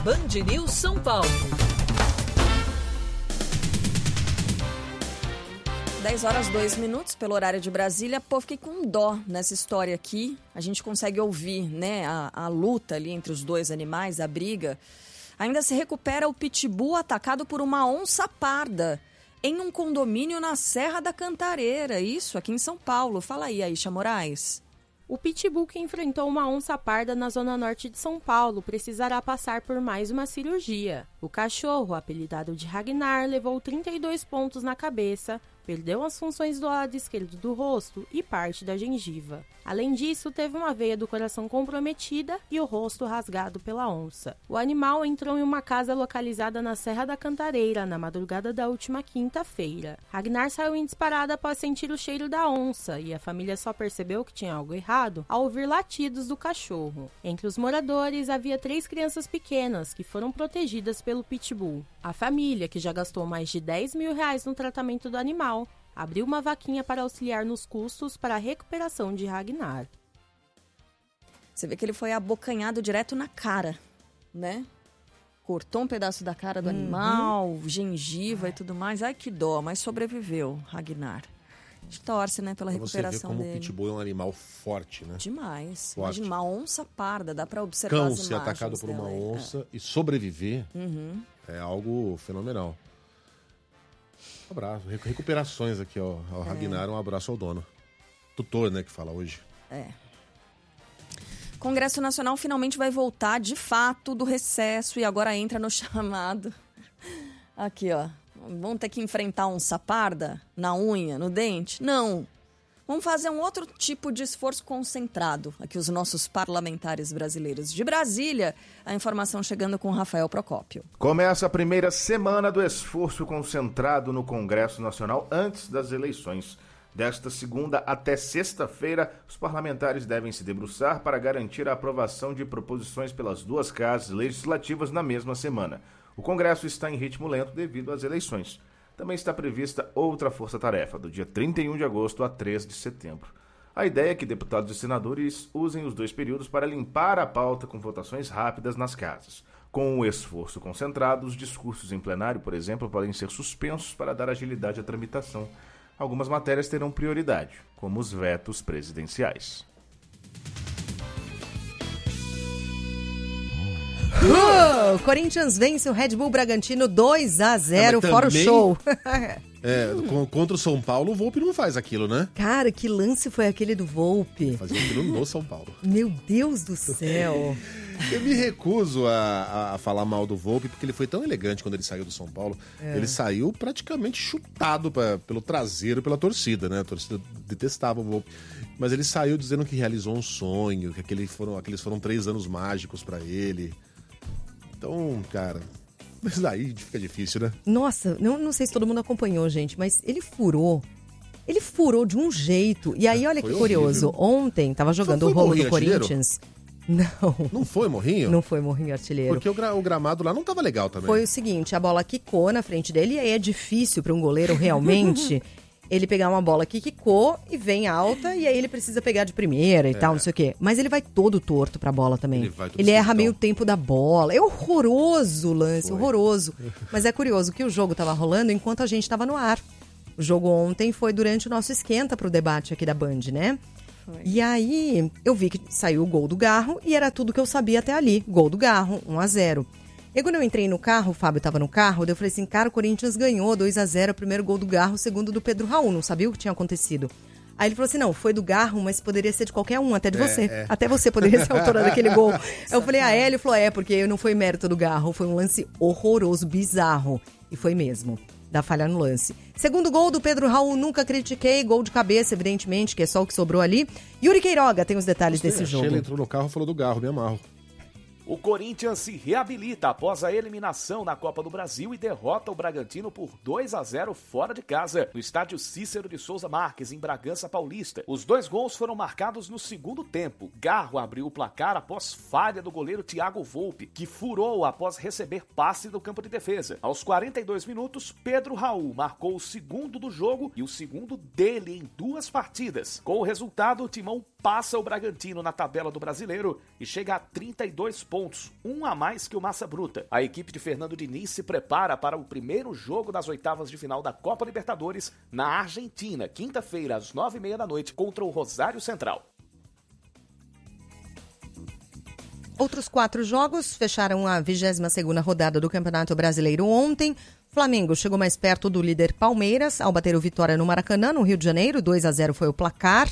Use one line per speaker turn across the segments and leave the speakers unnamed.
Band News São Paulo.
10h02 pelo horário de Brasília. Pô, fiquei com dó nessa história aqui. A gente consegue ouvir, né, a luta ali entre os dois animais, a briga. Ainda se recupera o pitbull atacado por uma onça parda em um condomínio na Serra da Cantareira. Isso, aqui em São Paulo. Fala aí, Aisha Moraes.
O pitbull que enfrentou uma onça parda na zona norte de São Paulo precisará passar por mais uma cirurgia. O cachorro, apelidado de Ragnar, levou 32 pontos na cabeça, perdeu as funções do lado esquerdo do rosto e parte da gengiva. Além disso, teve uma veia do coração comprometida e o rosto rasgado pela onça. O animal entrou em uma casa localizada na Serra da Cantareira na madrugada da última quinta-feira. Ragnar saiu em disparada após sentir o cheiro da onça e a família só percebeu que tinha algo errado ao ouvir latidos do cachorro. Entre os moradores havia 3 crianças pequenas que foram protegidas pelo pitbull. A família, que já gastou mais de R$10 mil no tratamento do animal, abriu uma vaquinha para auxiliar nos custos para a recuperação de Ragnar.
Você vê que ele foi abocanhado direto na cara, né? Cortou um pedaço da cara do animal, gengiva e tudo mais. Ai, que dó, mas sobreviveu, Ragnar. A gente torce, né, pela recuperação dele.
Você vê como o pitbull é um animal forte, né?
Demais.
Forte.
Imagina, uma onça parda, dá para observar
Cão
as imagens
ser atacado por uma onça e sobreviver é algo fenomenal. Um abraço. Recuperações aqui ao Ragnar, um abraço ao dono. Tutor, né, que fala hoje.
Congresso Nacional finalmente vai voltar, de fato, do recesso e agora entra no chamado. Aqui, ó. Vão ter que enfrentar onça parda na unha, no dente? Não. Vamos fazer um outro tipo de esforço concentrado. Aqui os nossos parlamentares brasileiros. De Brasília, a informação chegando com Rafael Procópio.
Começa a primeira semana do esforço concentrado no Congresso Nacional antes das eleições. Desta segunda até sexta-feira, os parlamentares devem se debruçar para garantir a aprovação de proposições pelas duas casas legislativas na mesma semana. O Congresso está em ritmo lento devido às eleições. Também está prevista outra força-tarefa, do dia 31 de agosto a 3 de setembro. A ideia é que deputados e senadores usem os 2 períodos para limpar a pauta com votações rápidas nas casas. Com o esforço concentrado, os discursos em plenário, por exemplo, podem ser suspensos para dar agilidade à tramitação. Algumas matérias terão prioridade, como os vetos presidenciais.
O Corinthians vence o Red Bull Bragantino 2-0, fora o show.
Contra o São Paulo, o Volpi não faz aquilo, né?
Cara, que lance foi aquele do Volpi?
Fazia aquilo no São Paulo.
Meu Deus do céu.
Eu me recuso a falar mal do Volpi, porque ele foi tão elegante quando ele saiu do São Paulo. Ele saiu praticamente chutado pelo traseiro, pela torcida, né? A torcida detestava o Volpi. Mas ele saiu dizendo que realizou um sonho, que aqueles foram 3 anos mágicos pra ele. Então, cara, mas daí fica difícil, né?
Nossa, não sei se todo mundo acompanhou, gente, mas ele furou de um jeito. E aí, olha que curioso, ontem tava jogando o rolo do Corinthians.
Não foi morrinho?
Não foi morrinho artilheiro.
Porque o gramado lá não tava legal também.
Foi o seguinte, a bola quicou na frente dele e aí é difícil para um goleiro realmente ele pegar uma bola que quicou e vem alta e aí ele precisa pegar de primeira e tal, não sei o quê. Mas ele vai todo torto pra bola também. Ele erra meio tempo da bola. É horroroso o lance, horroroso. Mas é curioso que o jogo tava rolando enquanto a gente tava no ar. O jogo ontem foi durante o nosso esquenta pro debate aqui da Band, né? E aí eu vi que saiu o gol do Garro e era tudo que eu sabia até ali. Gol do Garro, 1-0. E quando eu entrei no carro, o Fábio tava no carro, eu falei assim, cara, o Corinthians ganhou 2-0, o primeiro gol do Garro, o segundo do Pedro Raul, não sabia o que tinha acontecido. Aí ele falou assim, não, foi do Garro, mas poderia ser de qualquer um, até de você. Até você poderia ser autora daquele gol. Eu falei, ele falou, porque não foi mérito do Garro, foi um lance horroroso, bizarro. E foi mesmo, da falha no lance. Segundo gol do Pedro Raul, nunca critiquei, gol de cabeça, evidentemente, que é só o que sobrou ali. Yuri Queiroga tem os detalhes desse jogo.
Ele entrou no carro e falou do Garro, me amarro.
O Corinthians se reabilita após a eliminação na Copa do Brasil e derrota o Bragantino por 2-0 fora de casa, no estádio Cícero de Souza Marques, em Bragança Paulista. Os 2 gols foram marcados no segundo tempo. Garro abriu o placar após falha do goleiro Thiago Volpi, que furou após receber passe do campo de defesa. Aos 42 minutos, Pedro Raul marcou o segundo do jogo e o segundo dele em 2 partidas. Com o resultado, o Timão passa o Bragantino na tabela do Brasileiro e chega a 32 pontos, um a mais que o Massa Bruta. A equipe de Fernando Diniz se prepara para o primeiro jogo das oitavas de final da Copa Libertadores na Argentina, quinta-feira, às 9h30 da noite, contra o Rosário Central.
Outros 4 jogos fecharam a 22ª rodada do Campeonato Brasileiro ontem. Flamengo chegou mais perto do líder Palmeiras ao bater o Vitória no Maracanã, no Rio de Janeiro. 2-0 foi o placar.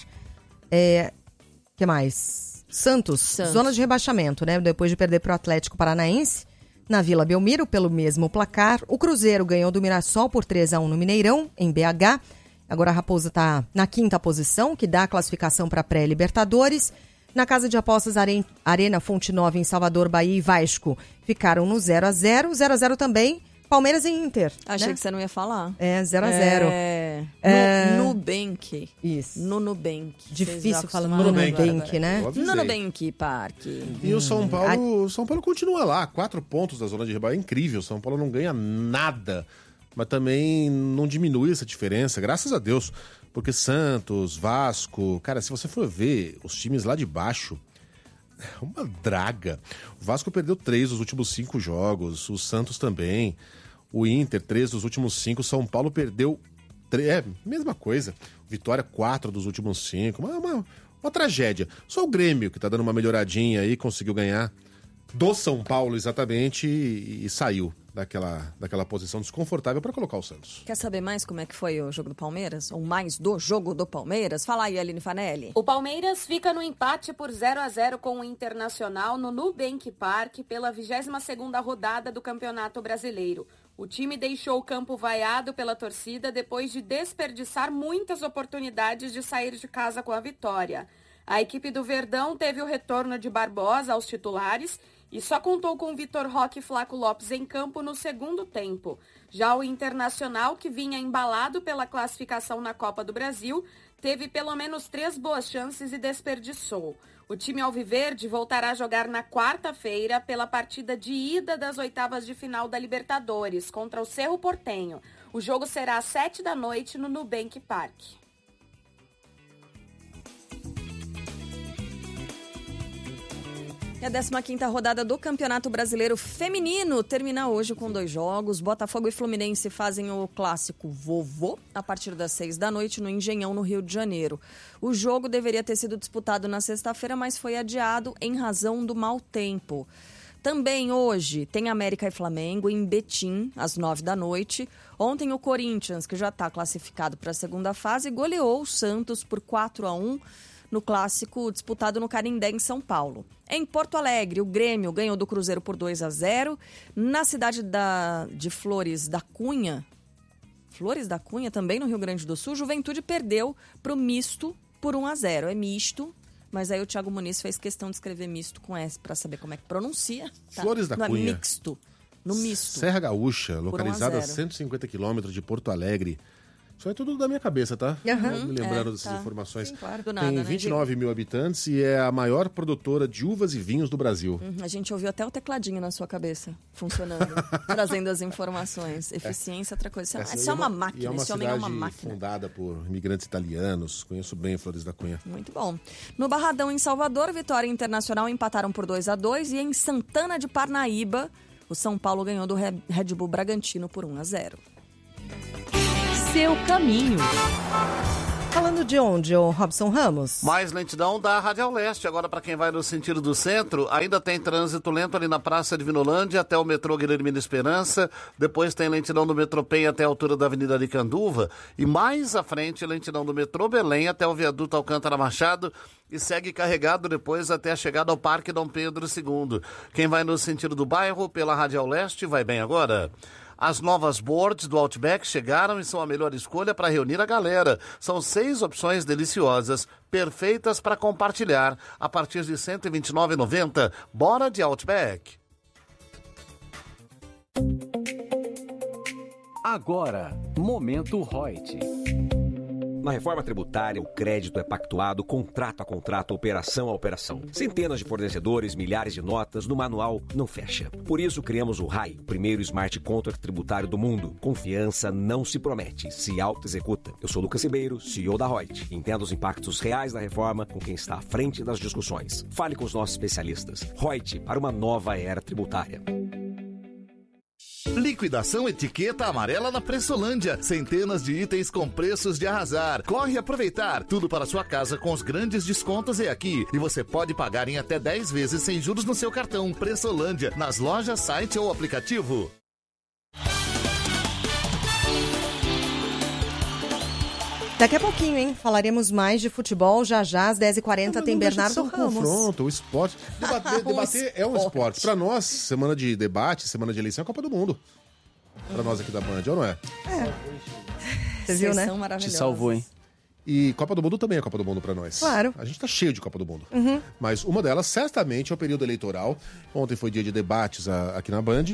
Que mais? Santos, zona de rebaixamento, né? Depois de perder para o Atlético Paranaense na Vila Belmiro pelo mesmo placar. O Cruzeiro ganhou do Mirassol por 3-1 no Mineirão, em BH. Agora a Raposa está na 5ª posição, que dá a classificação para a pré-Libertadores. Na casa de apostas Arena Fonte Nova, em Salvador, Bahia e Vasco ficaram no 0-0. 0-0 também, Palmeiras e Inter.
Achei
né?
que você não ia falar.
0-0.
No Nubank.
Isso.
No Nubank.
Difícil falar no
Nubank.
Nubank, né?
No Nubank Park.
E o São Paulo continua lá, 4 pontos da zona de rebaixamento. É incrível, o São Paulo não ganha nada, mas também não diminui essa diferença, graças a Deus. Porque Santos, Vasco, cara, se você for ver os times lá de baixo, é uma draga. O Vasco perdeu 3 dos últimos 5 jogos, o Santos também, o Inter 3 dos últimos 5, o São Paulo perdeu 3, mesma coisa. Vitória 4 dos últimos 5, uma tragédia. Só o Grêmio, que tá dando uma melhoradinha aí, conseguiu ganhar do São Paulo exatamente e saiu daquela posição desconfortável para colocar o Santos.
Quer saber mais como é que foi o jogo do Palmeiras? Ou mais do jogo do Palmeiras? Fala aí, Aline Fanelli.
O Palmeiras fica no empate por 0-0 com o Internacional no Nubank Park pela 22ª rodada do Campeonato Brasileiro. O time deixou o campo vaiado pela torcida depois de desperdiçar muitas oportunidades de sair de casa com a vitória. A equipe do Verdão teve o retorno de Barbosa aos titulares e só contou com Vitor Roque e Flaco Lopes em campo no segundo tempo. Já o Internacional, que vinha embalado pela classificação na Copa do Brasil, teve pelo menos 3 boas chances e desperdiçou. O time alviverde voltará a jogar na quarta-feira pela partida de ida das oitavas de final da Libertadores contra o Cerro Porteño. O jogo será às 7 da noite no Nubank Park.
E a 15ª rodada do Campeonato Brasileiro Feminino termina hoje com 2 jogos. Botafogo e Fluminense fazem o clássico vovô a partir das 6 da noite no Engenhão, no Rio de Janeiro. O jogo deveria ter sido disputado na sexta-feira, mas foi adiado em razão do mau tempo. Também hoje tem América e Flamengo em Betim, às 9 da noite. Ontem o Corinthians, que já está classificado para a segunda fase, goleou o Santos por 4-1 no clássico disputado no Canindé, em São Paulo. Em Porto Alegre, o Grêmio ganhou do Cruzeiro por 2-0. Na cidade de Flores da Cunha, também no Rio Grande do Sul, Juventude perdeu para o Misto por 1-0. É misto, mas aí o Thiago Muniz fez questão de escrever misto com S para saber como é que pronuncia. Tá?
Flores da Cunha.
É mixto, no misto.
Serra Gaúcha, localizada a
1-0.
150 quilômetros de Porto Alegre. Isso é tudo da minha cabeça, tá? Me lembrando dessas informações.
Sim, claro. Do nada,
tem
né,
29 mil habitantes e é a maior produtora de uvas e vinhos do Brasil.
A gente ouviu até o tecladinho na sua cabeça funcionando, trazendo as informações. Eficiência, outra coisa. Isso é uma máquina, esse homem é uma máquina.
Fundada por imigrantes italianos. Conheço bem Flores da Cunha.
Muito bom. No Barradão, em Salvador, Vitória e Internacional empataram por 2-2 e em Santana de Parnaíba, o São Paulo ganhou do Red Bull Bragantino por 1-0.
Seu caminho.
Falando de onde, ô Robson Ramos?
Mais lentidão da Radial Leste. Agora, para quem vai no sentido do centro, ainda tem trânsito lento ali na Praça de Vinolândia até o metrô Guilhermina Esperança. Depois tem lentidão do metrô Penha até a altura da Avenida Aricanduva. E mais à frente, lentidão do metrô Belém até o viaduto Alcântara Machado. E segue carregado depois até a chegada ao Parque Dom Pedro II. Quem vai no sentido do bairro pela Radial Leste vai bem agora. As novas boards do Outback chegaram e são a melhor escolha para reunir a galera. São 6 opções deliciosas, perfeitas para compartilhar, a partir de R$ 129,90. Bora de Outback!
Agora, Momento Reut.
Na reforma tributária, o crédito é pactuado contrato a contrato, operação a operação. Centenas de fornecedores, milhares de notas, no manual não fecha. Por isso criamos o RAI, o primeiro smart contract tributário do mundo. Confiança não se promete, se auto-executa. Eu sou Lucas Ribeiro, CEO da Reut. Entenda os impactos reais da reforma com quem está à frente das discussões. Fale com os nossos especialistas. Reut, para uma nova era tributária.
Liquidação Etiqueta Amarela na Pressolândia. Centenas de itens com preços de arrasar. Corre aproveitar. Tudo para sua casa com os grandes descontos é aqui. E você pode pagar em até 10 vezes sem juros no seu cartão. Pressolândia, nas lojas, site ou aplicativo.
Daqui a pouquinho, hein? Falaremos mais de futebol. Já às 10h40 tem Bernardo Ramos.
Confronto, o esporte. Debater é um esporte. Para nós, semana de debate, semana de eleição é a Copa do Mundo. Para nós aqui da Band, ou não é?
Você viu, né?
Te salvou, hein?
E Copa do Mundo também é Copa do Mundo para nós.
Claro.
A gente tá cheio de Copa do Mundo. Mas uma delas, certamente, é o período eleitoral. Ontem foi dia de debates aqui na Band.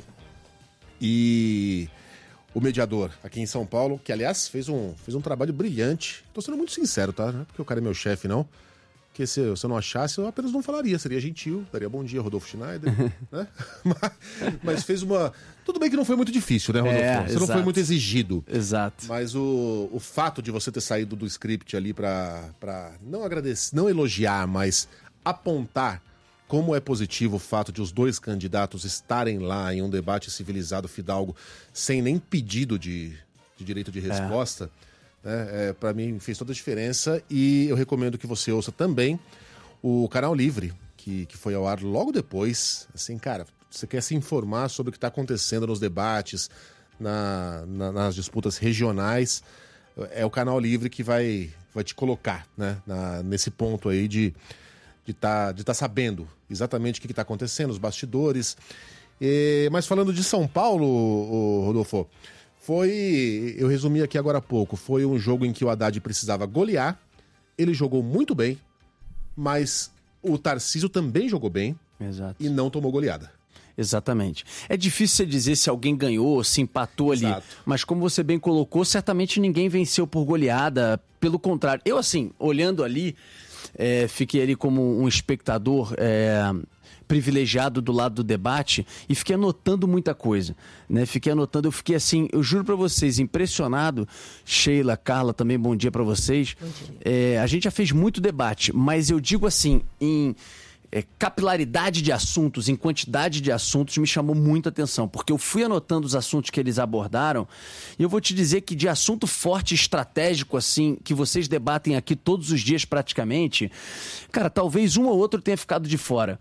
E o mediador aqui em São Paulo, que aliás fez um trabalho brilhante. Tô sendo muito sincero, tá? Não é porque o cara é meu chefe, não. Porque se eu não achasse, eu apenas não falaria. Seria gentil, daria bom dia, Rodolfo Schneider. Né? Mas fez uma... Tudo bem que não foi muito difícil, né, Rodolfo? Você não foi muito exigido.
Exato.
Mas o fato de você ter saído do script ali pra não agradecer, não elogiar, mas apontar como é positivo o fato de os dois candidatos estarem lá em um debate civilizado, fidalgo, sem nem pedido de direito de resposta, né, para mim fez toda a diferença. E eu recomendo que você ouça também o Canal Livre, que foi ao ar logo depois. Assim, cara, você quer se informar sobre o que está acontecendo nos debates, nas disputas regionais, é o Canal Livre que vai te colocar, né, nesse ponto aí de tá sabendo exatamente o que está acontecendo, os bastidores. Mas falando de São Paulo, Rodolfo, eu resumi aqui agora há pouco, foi um jogo em que o Haddad precisava golear, ele jogou muito bem, mas o Tarcísio também jogou bem.
Exato.
E não tomou goleada.
Exatamente. É difícil você dizer se alguém ganhou, se empatou ali.
Exato.
Mas como você bem colocou, certamente ninguém venceu por goleada. Pelo contrário. Eu, assim, olhando ali, fiquei ali como um espectador privilegiado do lado do debate e fiquei anotando muita coisa, né? Eu fiquei assim, eu juro pra vocês, impressionado. Sheila, Carla, também bom dia pra vocês.
Bom dia.
A gente já fez muito debate, mas eu digo assim, em capilaridade de assuntos, em quantidade de assuntos, me chamou muita atenção, porque eu fui anotando os assuntos que eles abordaram e eu vou te dizer que de assunto forte, estratégico, assim, que vocês debatem aqui todos os dias praticamente, cara, talvez um ou outro tenha ficado de fora.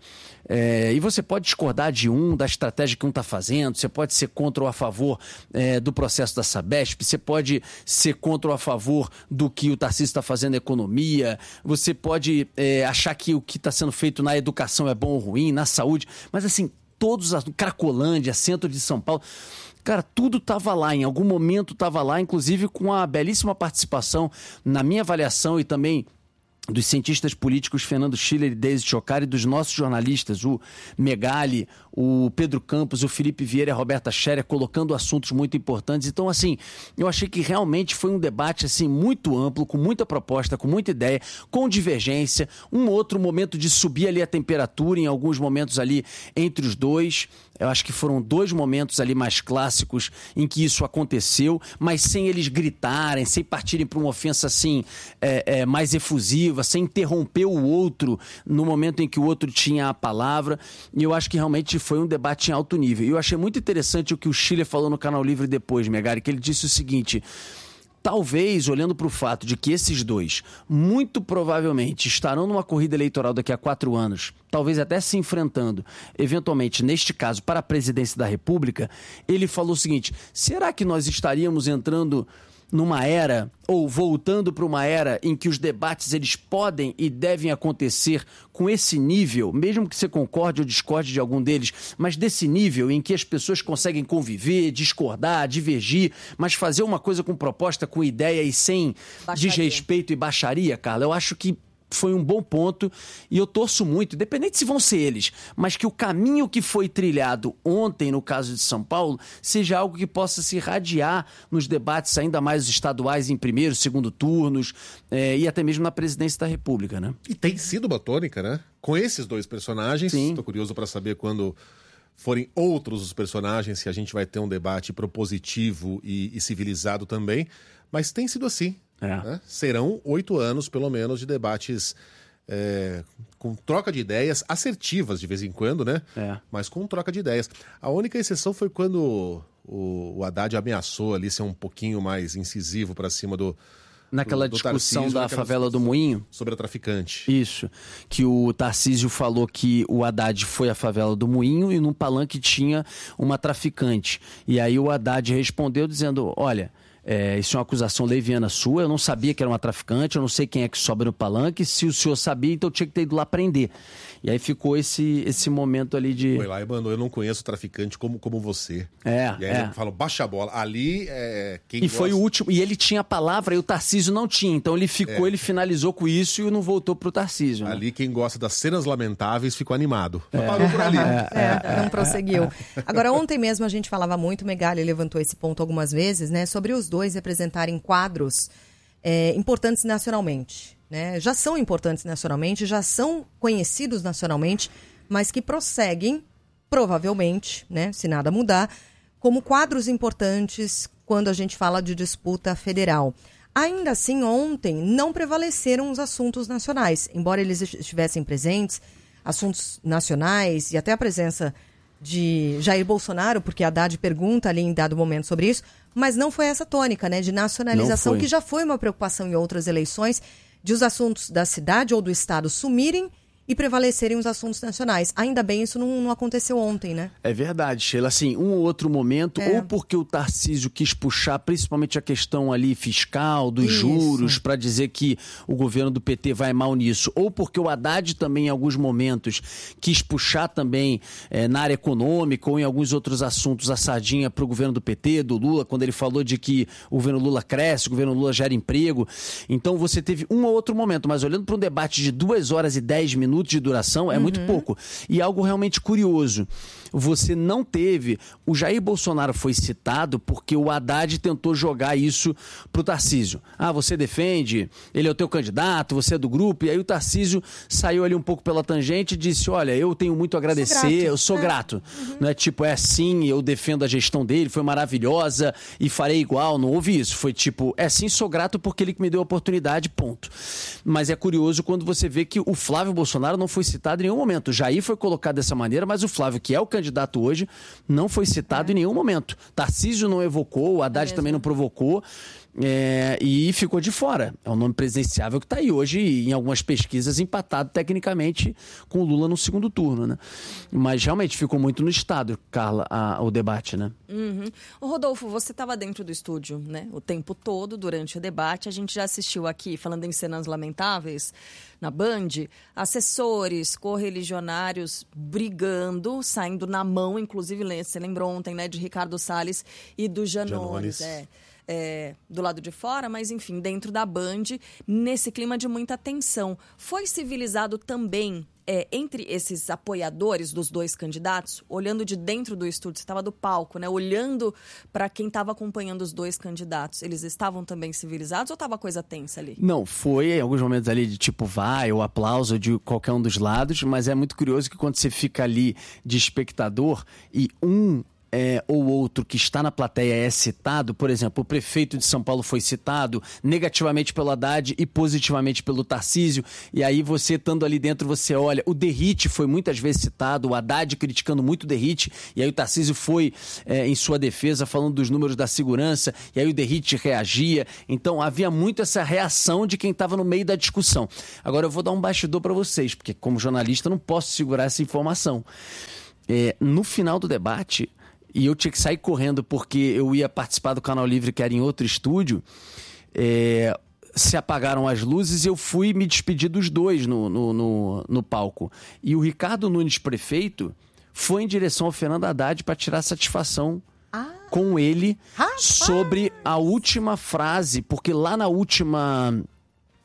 E você pode discordar da estratégia que um está fazendo, você pode ser contra ou a favor do processo da Sabesp, você pode ser contra ou a favor do que o Tarcísio está fazendo na economia, você pode achar que o que está sendo feito na educação é bom ou ruim, na saúde, mas assim, todos, Cracolândia, centro de São Paulo, cara, tudo estava lá, em algum momento estava lá, inclusive com a belíssima participação, na minha avaliação e também dos cientistas políticos Fernando Schiller e Deise Chocari, dos nossos jornalistas, o Megali, o Pedro Campos, o Felipe Vieira e a Roberta Scherer, colocando assuntos muito importantes. Então, assim, eu achei que realmente foi um debate assim, muito amplo, com muita proposta, com muita ideia, com divergência, um outro momento de subir ali a temperatura, em alguns momentos ali entre os dois. Eu acho que foram dois momentos ali mais clássicos em que isso aconteceu, mas sem eles gritarem, sem partirem para uma ofensa assim mais efusiva, sem interromper o outro no momento em que o outro tinha a palavra. E eu acho que realmente foi um debate em alto nível. E eu achei muito interessante o que o Schiller falou no Canal Livre depois, Megari, que ele disse o seguinte: talvez, olhando para o fato de que esses dois, muito provavelmente, estarão numa corrida eleitoral daqui a 4 anos, talvez até se enfrentando, eventualmente, neste caso, para a presidência da República, ele falou o seguinte: será que nós estaríamos entrando numa era, ou voltando para uma era em que os debates eles podem e devem acontecer com esse nível, mesmo que você concorde ou discorde de algum deles, mas desse nível em que as pessoas conseguem conviver, discordar, divergir, mas fazer uma coisa com proposta, com ideia e sem desrespeito e baixaria, Carla? Eu acho que foi um bom ponto e eu torço muito, independente se vão ser eles, mas que o caminho que foi trilhado ontem, no caso de São Paulo, seja algo que possa se irradiar nos debates ainda mais estaduais em primeiro, segundo turnos e até mesmo na presidência da República, né?
E tem sido uma tônica, né? Com esses dois personagens, estou curioso para saber quando forem outros os personagens, se a gente vai ter um debate propositivo e civilizado também, mas tem sido assim. Né? Serão 8 anos, pelo menos, de debates com troca de ideias, assertivas de vez em quando, né? Mas com troca de ideias. A única exceção foi quando o Haddad ameaçou ali ser um pouquinho mais incisivo para cima
naquela
do
discussão
Tarcísio,
da favela do Moinho.
Sobre a traficante.
Isso. Que o Tarcísio falou que o Haddad foi à favela do Moinho e no palanque tinha uma traficante. E aí o Haddad respondeu dizendo, olha, isso é uma acusação leviana sua, eu não sabia que era uma traficante, eu não sei quem é que sobe no palanque, se o senhor sabia, então eu tinha que ter ido lá prender. E aí ficou esse momento ali de...
Foi lá e mandou, eu não conheço traficante como você. E aí ele falou, baixa a bola. Ali, quem
foi o último, e ele tinha a palavra e o Tarcísio não tinha, então ele ficou, ele finalizou com isso e não voltou pro Tarcísio.
Ali quem gosta das cenas lamentáveis ficou animado. Parou por ali.
Não prosseguiu. Agora, ontem mesmo a gente falava muito, o Megali levantou esse ponto algumas vezes, né, sobre os dois representarem quadros importantes nacionalmente. Né? Já são importantes nacionalmente, já são conhecidos nacionalmente, mas que prosseguem, provavelmente, né, se nada mudar, como quadros importantes quando a gente fala de disputa federal. Ainda assim, ontem não prevaleceram os assuntos nacionais, embora eles estivessem presentes, assuntos nacionais e até a presença de Jair Bolsonaro, porque a Haddad pergunta ali em dado momento sobre isso, mas não foi essa tônica, né, de nacionalização, que já foi uma preocupação em outras eleições, de os assuntos da cidade ou do estado sumirem e prevalecerem os assuntos nacionais. Ainda bem, isso não aconteceu ontem, né?
É verdade, Sheila. Assim, um ou outro momento, ou porque o Tarcísio quis puxar principalmente a questão ali fiscal, dos juros, para dizer que o governo do PT vai mal nisso, ou porque o Haddad também, em alguns momentos, quis puxar também na área econômica ou em alguns outros assuntos a sardinha para o governo do PT, do Lula, quando ele falou de que o governo Lula cresce, o governo Lula gera emprego. Então você teve um ou outro momento, mas olhando para um debate de 2 horas e 10 minutos de duração, é muito pouco. E algo realmente curioso, você não teve... O Jair Bolsonaro foi citado porque o Haddad tentou jogar isso pro Tarcísio. Você defende, ele é o teu candidato, você é do grupo, e aí o Tarcísio saiu ali um pouco pela tangente e disse, olha, eu tenho muito a agradecer, eu sou grato. Não é tipo, sim, eu defendo a gestão dele, foi maravilhosa e farei igual, não houve isso. Foi tipo, sim, sou grato porque ele que me deu a oportunidade, ponto. Mas é curioso quando você vê que o Flávio Bolsonaro não foi citado em nenhum momento. O Jair foi colocado dessa maneira, mas o Flávio, que é o candidato hoje, não foi citado em nenhum momento. Tarcísio não evocou, o Haddad também não provocou. E ficou de fora. É um nome presidenciável que está aí hoje, em algumas pesquisas, empatado tecnicamente com o Lula no segundo turno, né? Mas realmente ficou muito no estado, Carla, o debate, né?
Ô, Rodolfo, você estava dentro do estúdio, né? O tempo todo, durante o debate. A gente já assistiu aqui, falando em cenas lamentáveis, na Band, assessores, correligionários brigando, saindo na mão, inclusive, você lembrou ontem, né, de Ricardo Salles e do Janones. Do lado de fora, mas enfim, dentro da Band, nesse clima de muita tensão. Foi civilizado também entre esses apoiadores dos dois candidatos, olhando de dentro do estúdio, você estava do palco, né? Olhando para quem estava acompanhando os dois candidatos, eles estavam também civilizados ou estava coisa tensa ali?
Não, foi em alguns momentos ali de tipo ou aplauso de qualquer um dos lados, mas é muito curioso que quando você fica ali de espectador e ou outro que está na plateia é citado, por exemplo, o prefeito de São Paulo foi citado negativamente pelo Haddad e positivamente pelo Tarcísio, e aí você estando ali dentro, você olha, o Derrite foi muitas vezes citado, o Haddad criticando muito o Derrite, e aí o Tarcísio foi em sua defesa falando dos números da segurança, e aí o Derrite reagia, então havia muito essa reação de quem estava no meio da discussão. Agora eu vou dar um bastidor para vocês, porque como jornalista eu não posso segurar essa informação. No final do debate, e eu tinha que sair correndo porque eu ia participar do Canal Livre, que era em outro estúdio, se apagaram as luzes e eu fui me despedir dos dois no palco. E o Ricardo Nunes, prefeito, foi em direção ao Fernando Haddad para tirar satisfação com ele sobre a última frase, porque lá na última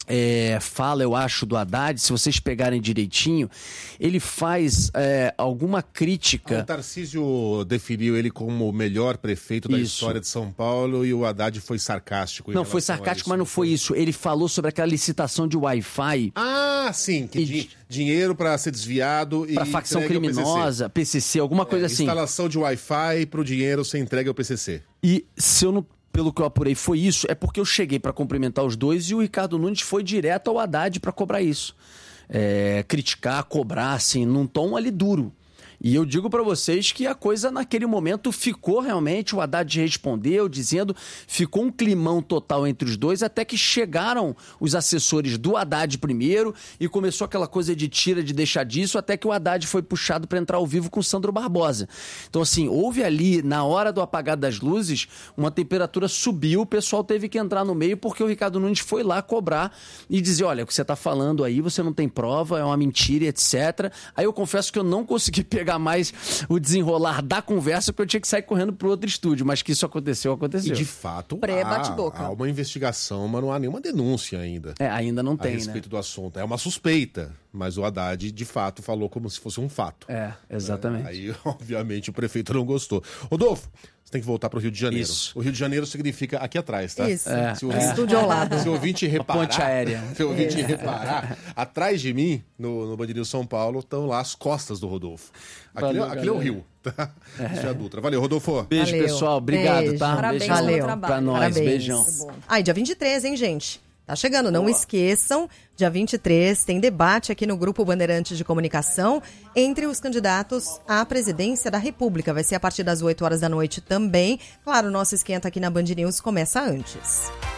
fala, eu acho, do Haddad, se vocês pegarem direitinho, ele faz alguma crítica.
O Tarcísio definiu ele como o melhor prefeito da história de São Paulo e o Haddad foi sarcástico.
Não, foi sarcástico, mas não foi isso. Ele falou sobre aquela licitação de Wi-Fi.
Ah, sim, que dinheiro para ser desviado e
para facção criminosa, PCC, alguma coisa assim.
Instalação de Wi-Fi para o dinheiro ser entregue ao PCC.
E se eu não... Pelo que eu apurei, foi isso. É porque eu cheguei para cumprimentar os dois e o Ricardo Nunes foi direto ao Haddad para cobrar isso. Criticar, cobrar, assim, num tom ali duro. E eu digo para vocês que a coisa naquele momento ficou realmente, o Haddad respondeu dizendo, ficou um climão total entre os dois, até que chegaram os assessores do Haddad primeiro e começou aquela coisa de tira, de deixar disso, até que o Haddad foi puxado para entrar ao vivo com o Sandro Barbosa. Então assim, houve ali, na hora do apagar das luzes, uma temperatura subiu, o pessoal teve que entrar no meio porque o Ricardo Nunes foi lá cobrar e dizer, olha, o que você está falando aí, você não tem prova, é uma mentira, etc. Aí eu confesso que eu não consegui pegar mais o desenrolar da conversa, porque eu tinha que sair correndo pro outro estúdio, mas que isso aconteceu.
E de fato,
pré-bate-boca.
Há uma investigação, mas não há nenhuma denúncia ainda.
Ainda não tem,
a respeito do assunto. É uma suspeita, mas o Haddad, de fato, falou como se fosse um fato.
Exatamente.
Aí, obviamente, o prefeito não gostou. Rodolfo, você tem que voltar para o Rio de Janeiro.
Isso.
O Rio de Janeiro significa aqui atrás, tá?
Isso.
Estúdio ao lado.
Se o ouvinte reparar...
Ponte aérea.
Se o ouvinte reparar, atrás de mim, no Band News São Paulo, estão lá as costas do Rodolfo. Aquilo é o Rio, tá? Isso é Dutra. Valeu, Rodolfo.
Beijo, pessoal. Obrigado, tá?
Parabéns
Beijão
pelo trabalho.
pra nós.
Parabéns.
Beijão.
Dia 23, hein, gente? Tá chegando, não esqueçam, dia 23 tem debate aqui no Grupo Bandeirantes de Comunicação entre os candidatos à presidência da República. Vai ser a partir das 8 horas da noite também. Claro, o nosso esquenta aqui na Band News começa antes.